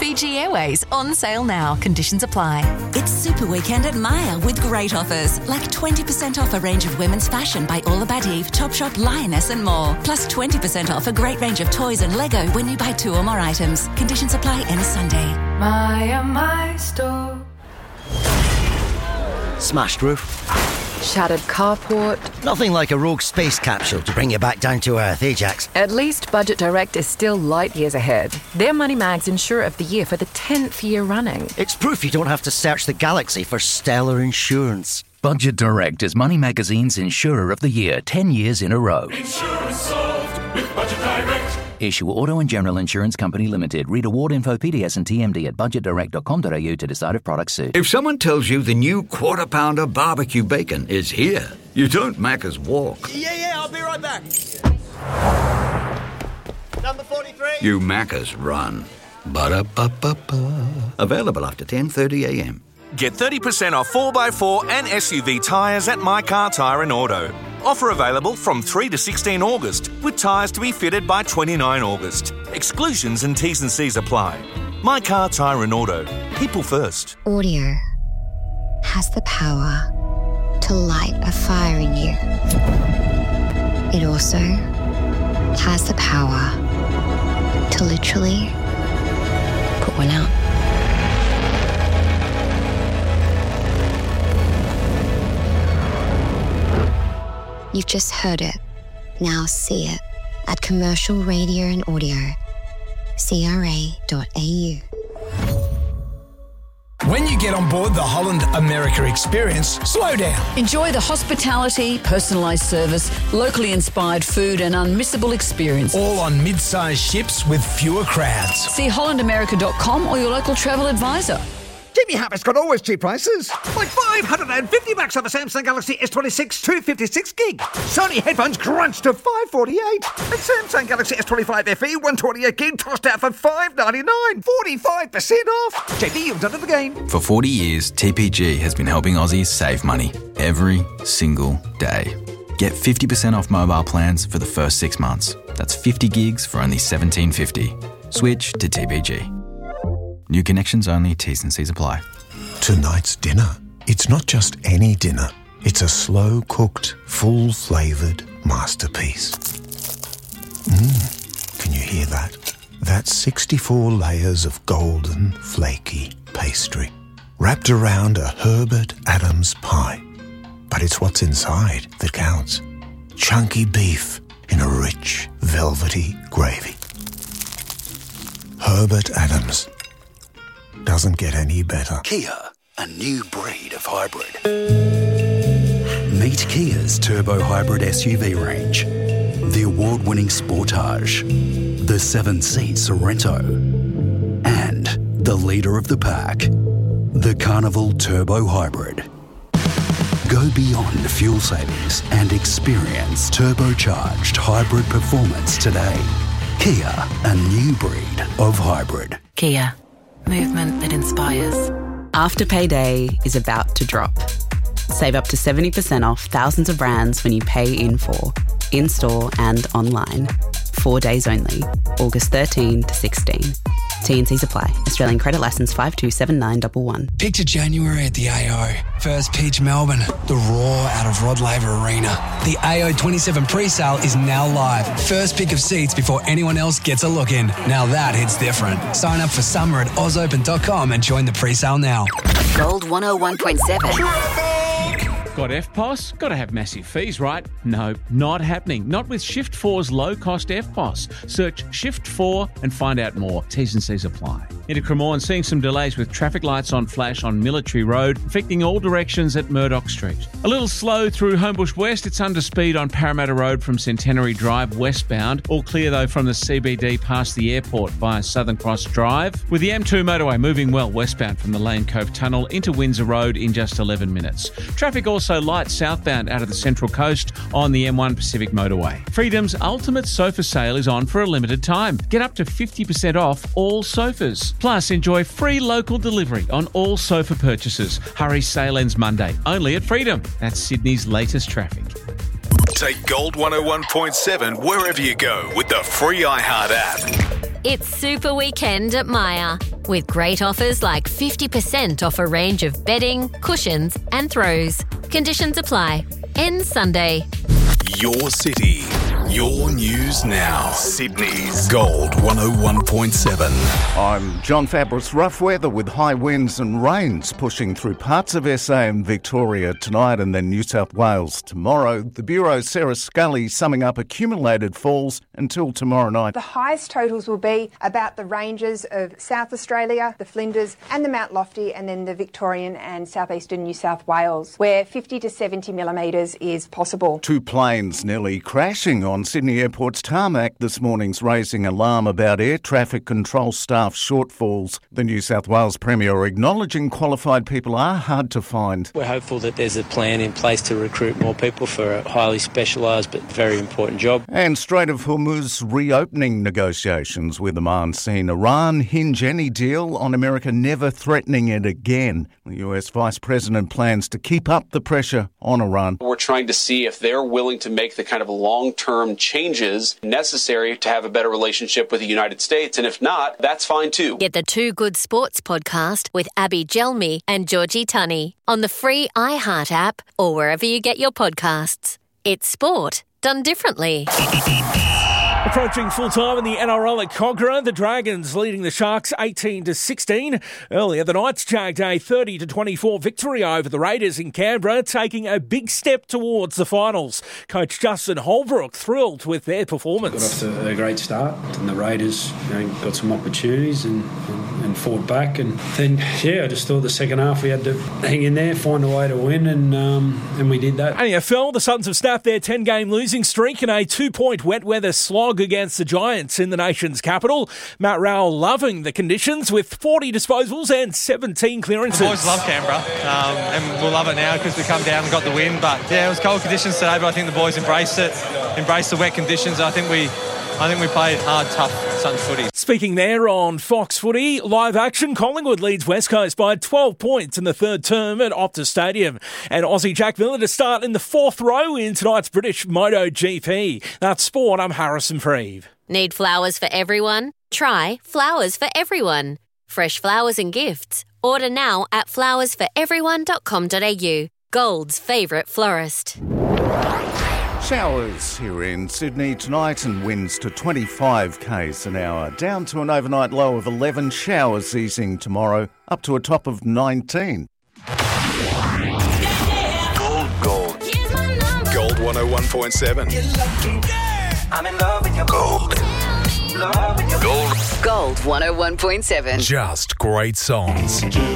Fiji Airways on sale now. Conditions apply. It's Super Weekend at Maya with great offers, like 20% off a range of women's fashion by All About Eve, Topshop, Lioness and more. Plus 20% off a great range of toys and Lego when you buy 2 or more items. Conditions apply any Sunday. Maya, my store. Smashed roof. Shattered carport. Nothing like a rogue space capsule to bring you back down to earth, eh, Jax? At least Budget Direct is still light years ahead. They're Moneymag's Insurer of the Year for the 10th year running. It's proof you don't have to search the galaxy for stellar insurance. Budget Direct is Money Magazine's Insurer of the Year 10 years in a row. Insurance solved with Budget Direct. Issue Auto and General Insurance Company Limited. Read award info, PDS and TMD at budgetdirect.com.au to decide if products suit. If someone tells you the new Quarter Pounder barbecue bacon is here, you don't Macca's walk. Yeah, I'll be right back. Number 43. You Macca's run. Ba-da-ba-ba-ba. Available after 10:30 a.m. Get 30% off 4x4 and SUV tyres at My Car Tyre and Auto. Offer available from 3 to 16 August, with tyres to be fitted by 29 August. Exclusions and T's and C's apply. My Car Tyre and Auto. People first. Audio has the power to light a fire in you. It also has the power to literally put one out. You've just heard it. Now see it at Commercial Radio and Audio. CRA.au. When you get on board the Holland America experience, slow down. Enjoy the hospitality, personalised service, locally inspired food and unmissable experience. All on mid-sized ships with fewer crowds. See hollandamerica.com or your local travel advisor. Jimmy Harris got always cheap prices. Like $550 on the Samsung Galaxy S26 256 gig. Sony headphones crunched to $548. And Samsung Galaxy S25 FE 128 gig tossed out for $599. 45% off. JB, you've done it again. For 40 years, TPG has been helping Aussies save money every single day. Get 50% off mobile plans for the first 6 months. That's 50 gigs for only $17.50. Switch to TPG. New connections only, T's and C's apply. Tonight's dinner. It's not just any dinner. It's a slow-cooked, full-flavoured masterpiece. Can you hear that? That's 64 layers of golden, flaky pastry, wrapped around a Herbert Adams pie. But it's what's inside that counts. Chunky beef in a rich, velvety gravy. Herbert Adams. Doesn't get any better. Kia, a new breed of hybrid. Meet Kia's turbo hybrid SUV range. The award-winning Sportage, the 7-seat Sorento, and the leader of the pack, the Carnival Turbo Hybrid. Go beyond fuel savings and experience turbocharged hybrid performance today. Kia, a new breed of hybrid. Kia. Movement that inspires. Afterpay Day is about to drop. Save up to 70% off thousands of brands when you pay in full, in-store and online. 4 days only, August 13 to 16. T&Cs apply. Australian credit licence 527911. Picture January at the AO. First pitch Melbourne. The roar out of Rod Laver Arena. The AO 27 pre-sale is now live. First pick of seats before anyone else gets a look in. Now that hits different. Sign up for summer at ausopen.com and join the pre-sale now. Gold 101.7. Got FPOS? Got to have massive fees, right? No, not happening. Not with Shift 4's low-cost FPOS. Search Shift 4 and find out more. T's and C's apply. Into Cremorne, seeing some delays with traffic lights on flash on Military Road, affecting all directions at Murdoch Street. A little slow through Homebush West. It's under speed on Parramatta Road from Centenary Drive westbound. All clear, though, from the CBD past the airport via Southern Cross Drive. With the M2 motorway moving well westbound from the Lane Cove Tunnel into Windsor Road in just 11 minutes. Traffic also light southbound out of the Central Coast on the M1 Pacific motorway. Freedom's ultimate sofa sale is on for a limited time. Get up to 50% off all sofas. Plus, enjoy free local delivery on all sofa purchases. Hurry, sale ends Monday, only at Freedom. That's Sydney's latest traffic. Take Gold 101.7 wherever you go with the free iHeart app. It's Super Weekend at Maya. with great offers like 50% off a range of bedding, cushions and throws. Conditions apply. Ends Sunday. Your city, your news now. Sydney's Gold 101.7. I'm John Fabris. Rough weather with high winds and rains pushing through parts of SA and Victoria tonight and then New South Wales tomorrow. The Bureau's Sarah Scully summing up accumulated falls until tomorrow night. The highest totals will be about the ranges of South Australia, the Flinders and the Mount Lofty, and then the Victorian and southeastern New South Wales, where 50 to 70 millimetres is possible. Two planes nearly crashing on Sydney Airport's tarmac this morning's raising alarm about air traffic control staff shortfalls. The New South Wales Premier acknowledging qualified people are hard to find. We're hopeful that there's a plan in place to recruit more people for a highly specialised but very important job. And Strait of Hormuz reopening negotiations with Oman seen Iran hinge any deal on America never threatening it again. The US Vice President plans to keep up the pressure on Iran. We're trying to see if they're willing to make the kind of long-term changes necessary to have a better relationship with the United States. And if not, that's fine too. Get the Too Good Sports podcast with Abby Gelmi and Georgie Tunney on the free iHeart app or wherever you get your podcasts. It's sport done differently. Approaching full-time in the NRL at Cogra, the Dragons leading the Sharks 18-16. Earlier, the Knights jagged a 30-24 victory over the Raiders in Canberra, taking a big step towards the finals. Coach Justin Holbrook thrilled with their performance. Got off to a great start, and the Raiders got some opportunities and fought back. And then, I just thought the second half we had to hang in there, find a way to win, and we did that. AFL, the Suns have snapped their 10-game losing streak in a 2-point wet weather slog against the Giants in the nation's capital. Matt Rowell loving the conditions with 40 disposals and 17 clearances. The boys love Canberra, and we'll love it now because we come down and got the win. But it was cold conditions today, but I think the boys embraced it, embraced the wet conditions. I think we played hard, tough Suns footy. Speaking there on Fox Footy, live action, Collingwood leads West Coast by 12 points in the third term at Optus Stadium. And Aussie Jack Miller to start in the fourth row in tonight's British MotoGP. That's sport. I'm Harrison Freeve. Need flowers for everyone? Try Flowers for Everyone. Fresh flowers and gifts. Order now at flowersforeveryone.com.au. Gold's favourite florist. Showers here in Sydney tonight and winds to 25 k's an hour. Down to an overnight low of 11. Showers easing tomorrow, up to a top of 19. Gold. Gold 101.7. I'm in love with your gold. Gold. Gold 101.7. Just great songs.